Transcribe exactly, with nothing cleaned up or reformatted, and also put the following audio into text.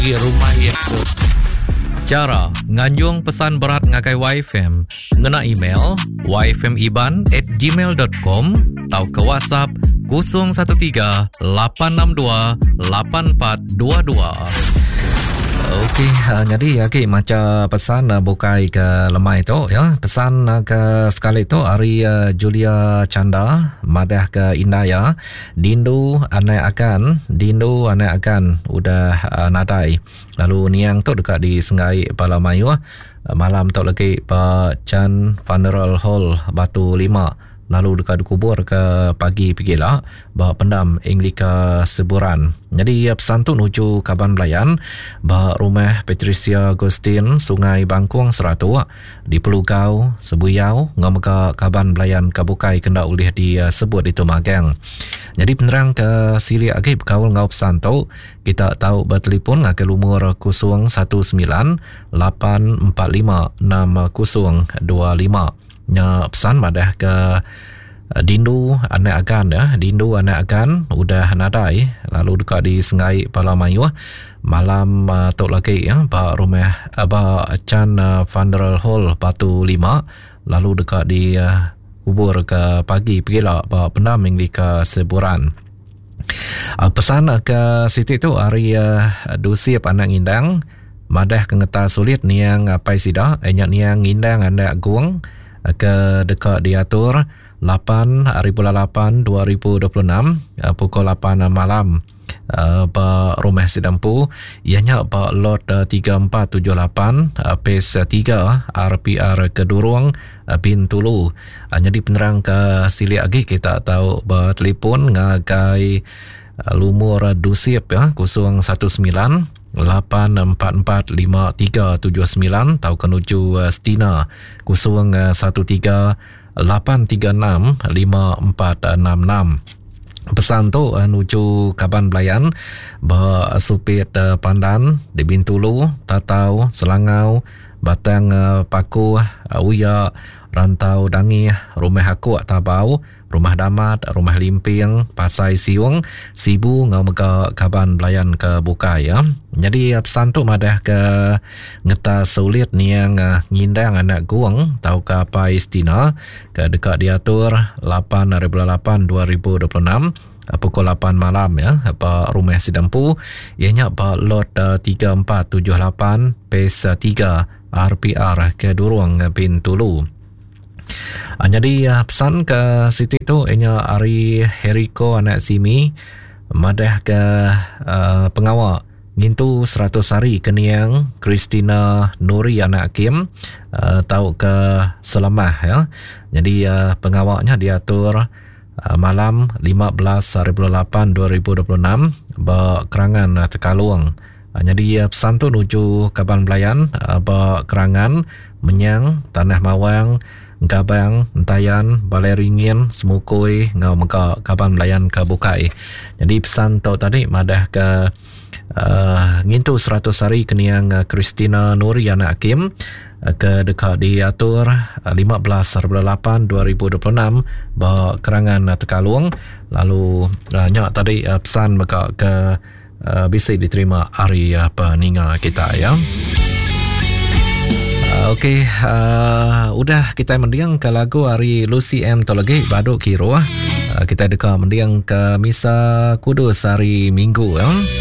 di rumah yang tu. Cara nganjung pesan berat ngakai Y F M ngena email y f m iban at gmail dot com atau ke WhatsApp kosong satu tiga lapan enam dua lapan empat dua dua. Okey, uh, jadi okay, macam pesan uh, bukai ke lemai tu ya. Pesan uh, ke sekali tu hari uh, Julia Chanda madah ke Indaya. Dindu anai akan, dindu anai akan udah uh, nadai. Lalu niang tu dekat di Sengai Palamayu. Uh, malam tu lagi Pak Chan Funeral Hall Batu Lima. Lalu dekat kubur ke pagi pergi lah bahawa pendam Anglika Seburan. Jadi pesan tu nuju Kaban Belayan bahawa rumah Patricia Agustin Sungai Bangkuang Seratu di Pelugau Sebuyau ngamaka Kaban Belayan kabukai kena ulih di uh, sebut itu Magang. Jadi penerang ke sili agi berkawal ngau pesan tu kita tahu bertelefon ngake lumur kosong satu sembilan lapan empat lima enam kosong dua lima. Nya pesan madah ke uh, Dindu anak akan ya, Dindu anak akan udah nadai lalu dekat di Sengai Palamayu malam uh, tok lagi ya ba rumah aba uh, Chan uh, Funeral Hall Batu Lima lalu dekat di uh, kubur ke pagi pergilah ba pendam Anglika Seburan. Uh, pesan uh, ke Siti tu hari uh, dusip anak ngindang madah kengeta sulit niang apa uh, sida enyak niang ngindang anak guang ke dekat diatur lapan hari bulan lapan dua ribu dua puluh enam uh, pukul lapan malam uh, ba rumah Sidampu ianya ba lot uh, tiga empat tujuh lapan uh, pes tiga R P R Kedurung uh, Bintulu. Uh, jadi penerang ke sili agi kita tahu ba telefon ngagai uh, lumur uh, dusip ya kosong satu sembilan lapan empat empat lima tiga tujuh sembilan atau kenuju uh, Stina kosong satu tiga lapan tiga enam lima empat enam enam. Pesan tu uh, nuju Kaban Belayan bah supit uh, Pandan di Bintulu, Tatau, Selangau, Batang uh, Paku, uh, Uya, Rantau Dangi, Rumah Aku Tabau, Rumah Damat, Rumah Limping, Pasai Siung, Sibu ngau mega Kaban Belayan ke buka ya. Jadi pesan tu madah ke ngeta sulit niang uh, ngindang anak guang tau ke apa istina ke dekat diatur lapan hari bulan lapan dua ribu dua puluh enam uh, pukul lapan malam ya apa rumah Sidampu ianya apa lot uh, tiga empat tujuh lapan pes tiga R P R Kedurung Bintulu. Uh, jadi uh, pesan ke Siti tu ianya Ari Heriko anak Simi madah ke uh, pengawal ngintu seratus hari keniang Christina Nuri anak Kim uh, tahu ke Selamah ya. Jadi uh, pengawalnya diatur uh, malam lima belas hari bulan lapan dua ribu dua puluh enam ba Kerangan uh, Tekalung. Uh, jadi uh, pesan tu nuju Kaban Belayan uh, ba Kerangan Menyang Tanah Mawang Gabang, Entayan, Baleringin, Semukui, ngau mega Kaban Belayan ke bukai. Jadi pesan tu tadi madah ke uh, ngintu seratus hari keniang uh, Christina Nuri anak Hakim uh, ke dekat diatur uh, lima belas hari bulan lapan dua ribu dua puluh enam ba Kerangan uh, Tekalung. Lalu uh, nyak tadi uh, pesan mega ke uh, bisa diterima hari uh, peninga kita ya. Okey, uh, udah kita mendiang ke lagu hari Lucy M Tolagi Baduk Kiro. Uh, kita dekat mendiang ke Misa Kudus hari Minggu ya.